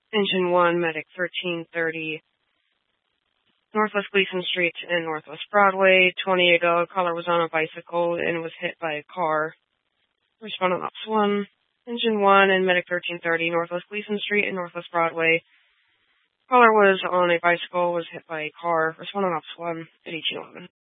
Engine 1, Medic 1330, Northwest Gleason Street and Northwest Broadway. 28 caller was on a bicycle and was hit by a car. Respondent Ops 1. Engine 1 and Medic 1330, Northwest Gleason Street and Northwest Broadway. Caller was on a bicycle, was hit by a car. Respondent Ops 1 at 1811.